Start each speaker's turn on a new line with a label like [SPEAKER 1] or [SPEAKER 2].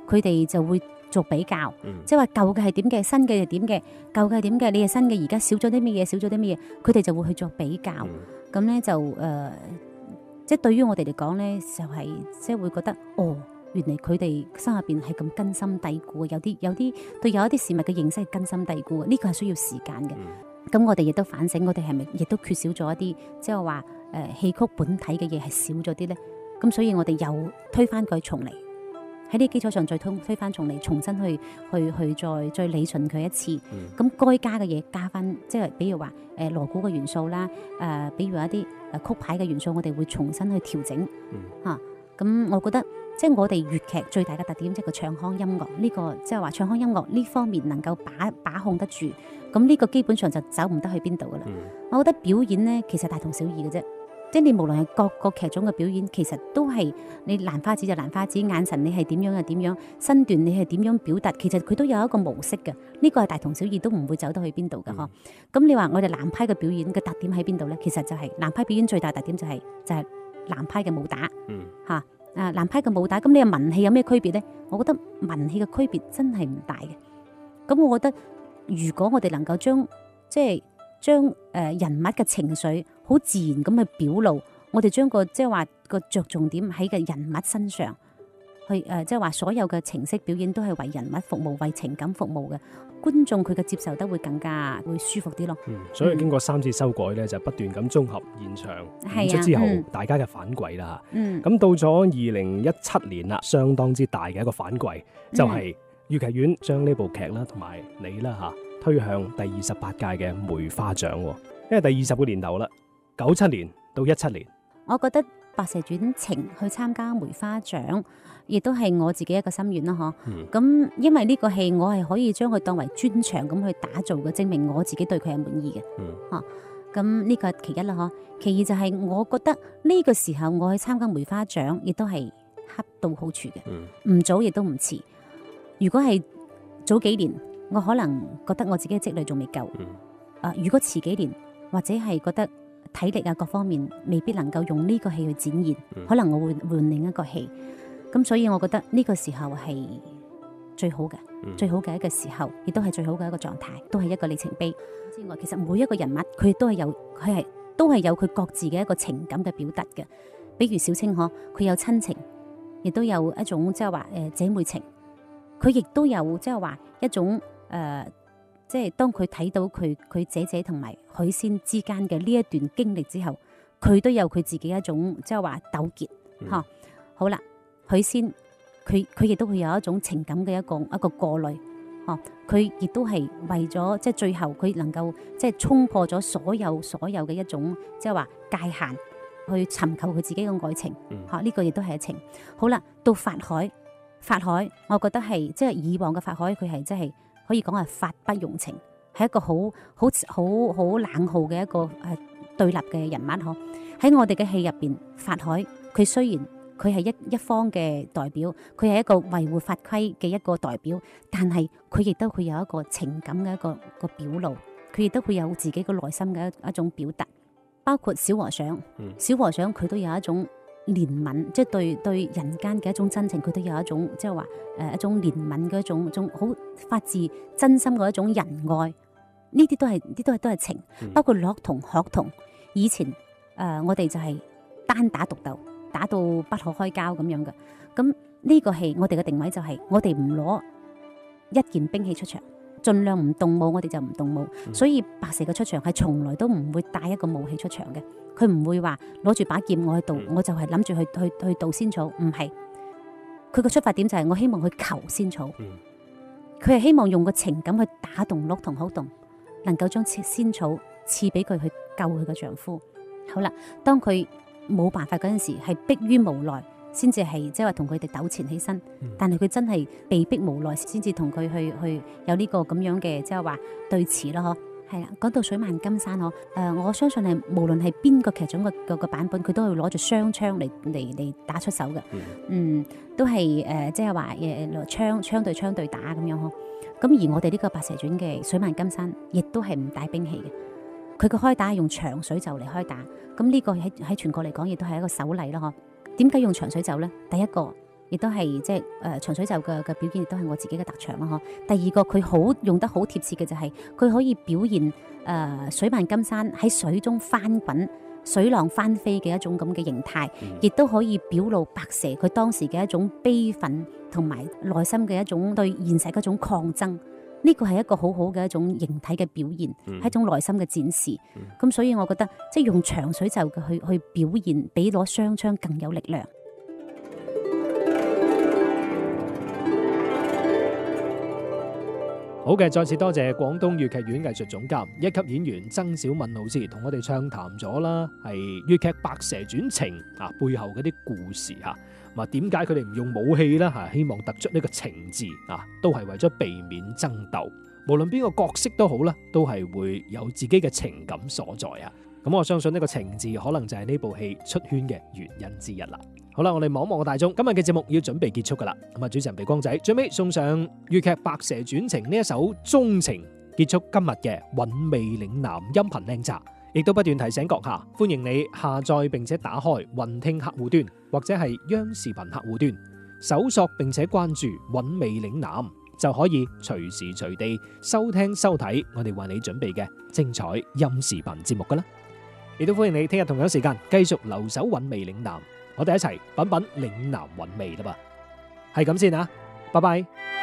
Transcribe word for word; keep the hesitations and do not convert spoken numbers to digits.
[SPEAKER 1] 佢哋就會做比較，
[SPEAKER 2] 嗯、
[SPEAKER 1] 即係話舊嘅係點嘅，新嘅係點嘅，舊嘅係點嘅，你係新嘅，而家少咗啲乜嘢，少咗啲乜嘢，佢哋就會去做比較。咁咧、嗯、就誒、呃，即係對於我哋嚟講咧，就係、是、即係會覺得哦。原嚟佢哋心入邊係咁根深蒂固嘅，有啲有啲對有一啲事物嘅認識係根深蒂固嘅，呢個係需要時間嘅。咁、嗯、我哋亦都反省，我哋係咪亦都缺少咗一啲，即係話誒戲曲本體嘅嘢係少咗啲咧？咁所以我哋又推翻佢重嚟，喺呢基礎上再推推翻重嚟，重新去去去再再理順佢一次。咁該、嗯、加嘅嘢加翻，即係比如話誒鑼鼓嘅元素啦，誒、呃、比如話一啲誒曲牌嘅元素，我哋會重新去調整嚇。咁、嗯啊、我覺得。即係我哋粵劇最大嘅特點，即係個唱腔音樂呢、這個，即係話唱腔音樂呢方面能夠把把控得住，咁呢個基本上就走唔得去邊度噶啦。嗯、我覺得表演呢，其實大同小異嘅啫，即係你無論係各個劇種嘅表演，其實都係你蘭花指就蘭花指，眼神你係點樣就點樣，身段你係點樣表達，其實佢都有一個模式嘅，呢、這個係大同小異，都唔會走得去邊度嘅嗬。咁、嗯、你話我哋南派嘅表演嘅特點喺邊度呢？其實就係、是、南派表演最大特點就係、是、就係、是、南派嘅武打，吓、嗯。啊啊！南派嘅武打，咁你話文戲有咩區別呢？我覺得文戲嘅區別真係唔大嘅。咁我覺得，如果我哋能夠將即係將誒人物嘅情緒好自然咁去表露，我哋將個即係話個着重點喺個人物身上，去誒即係話所有嘅程式表演都係為人物服務、為情感服務嘅，觀眾佢嘅接受得會更加會舒服啲咯。
[SPEAKER 2] 嗯，所以經過三次修改咧，就不斷咁綜合現場演出之後，嗯、大家嘅反饋啦。嗯，咁到咗二零一七年啦，相當之大嘅一個反饋，就係粵劇院將呢部劇啦同埋你啦吓推向第二十八屆嘅梅花獎，因為第二十個年頭啦，九七年到一七年，
[SPEAKER 1] 我覺得白蛇傳情去參加梅花獎。亦都係我自己一個心願啦，嗬、嗯。咁因為呢個戲我係可以將佢當為專場咁去打造嘅，證明我自己對佢係滿意嘅。嗯。嚇、啊，咁呢個係其一啦，嗬。其二就係我覺得呢個時候我去參加梅花獎，亦都係恰到好處嘅。嗯。唔早亦都唔遲。如果係早幾年，我可能覺得我自己嘅積累仲未夠。嗯。啊，如果遲幾年，或者係覺得體力啊各方面未必能夠用呢個戲去展現，嗯、可能我會換另一個戲。咁所以我覺得呢個時候係最好嘅，嗯、最好嘅一個時候，亦都係最好嘅一個狀態，都係一個里程碑之外。其實每一個人物佢都係有，佢係都係有佢各自嘅一個情感嘅表達嘅。比如小青嗬，佢有親情，亦都有一種即係話誒姐妹情。佢亦都有即係話一種誒，即、呃、係、就是、當佢睇到佢佢姐姐同埋許仙之間嘅呢一段經歷之後，佢都有佢自己一種即係話糾結。吓、嗯，好啦。許仙佢佢亦都會有一種情感嘅一個一個過濾，哦，佢亦都係為咗即係最後佢能夠即係衝破咗所有所有嘅一種即係話界限，去尋求佢自己嘅愛情，吓呢、嗯啊這個亦都係情。好啦，到法海，法海，我覺得係即係以往嘅法海，佢係即係可以講係法不容情，係一個好好好好冷酷嘅一個誒對立嘅人物，嗬。喺我哋嘅戲入邊，法海佢雖然。佢係一一方嘅代表，佢係一個維護法規嘅一個代表，但係佢亦都會有一個情感嘅一個一個表露，佢亦都會有自己個內心嘅一一種表達。包括小和尚，嗯、小和尚佢都有一種憐憫，即係對對人間嘅一種真情，佢都有一種即係話誒一種憐憫嘅一種一種好發自真心嘅一種仁愛。呢啲都係呢啲都係都係情。嗯、包括樂童、學童，以前誒、呃、我哋就係單打獨鬥。打到不可開交咁樣嘅，咁呢個戲我哋嘅定位就係我哋唔攞一件兵器出場，盡量唔動武，我哋就唔動武。嗯、所以白蛇嘅出場係從來都唔會帶一個武器出場嘅，佢唔會話攞住把劍我去盜，嗯、我就係諗住去去去盜仙草，唔係。佢個出發點就係我希望去求仙草，佢係、嗯、希望用個情感去打動樂童學童，能夠將仙草賜俾佢去救佢嘅丈夫。好啦，當佢冇辦法嗰陣時，係迫於無奈，先至係即係話同佢哋糾纏起身。嗯、但係佢真係被逼無奈，先至同佢去去有呢個咁樣嘅即係話對峙咯，嗬。係啦，講到水漫金山，嗬，誒、呃，我相信係無論係邊個劇種嘅個個版本，佢都會攞住雙槍嚟嚟嚟打出手嘅。嗯，嗯，都係誒，即係話誒，槍槍對槍對打咁樣嗬。咁而我哋呢個白蛇傳嘅水漫金山，亦都係唔帶兵器嘅。佢個開打係用長水袖嚟開打，咁呢個喺喺全國嚟講亦都係一個首例咯，嗬。點解用長水袖咧？第一個亦都係即係誒長水袖嘅嘅表現，亦都係我自己嘅特長啦。嗬。第二個佢好用得好貼切嘅就係、是、佢可以表現誒、呃、水漫金山喺水中翻滾、水浪翻飛嘅一種咁嘅形態，亦都、嗯、可以表露白蛇佢當時嘅一種悲憤同埋內心嘅一種對現實嗰種抗爭。呢個係一個好好嘅一種形體嘅表現，係、嗯、一種內心嘅展示。咁、嗯、所以我覺得即係用長水袖嘅去去表現，比攞雙槍更有力量。
[SPEAKER 2] 好嘅，再次多謝廣東粵劇院藝術總監、一級演員曾小敏老師同我哋暢談咗啦，係粵劇《白蛇傳情》啊背後嗰啲故事吓，咁啊點解佢哋唔用武器啦吓？希望突出呢個情字啊，都係為咗避免爭鬥。無論邊個角色都好啦，都係會有自己嘅情感所在啊。咁我相信呢個情字可能就係呢部戲出圈嘅原因之一啦。好啦，我哋望一望個大鐘，今日嘅節目要準備結束噶啦。咁啊，主持人鼻光仔最尾送上粵劇《白蛇傳情》呢一首鍾情，結束今日嘅韻味嶺南音頻靚集。亦都不斷提醒閣下，歡迎你下載並且打開雲聽客戶端或者係央視頻客戶端，搜索並且關注韻味嶺南，就可以隨時隨地收聽收睇我哋為你準備嘅精彩音視頻節目噶啦。亦都歡迎你聽日同樣時間繼續留守韻味嶺南，我哋一齊品品嶺南韻味啦噃，係咁先啊，拜拜。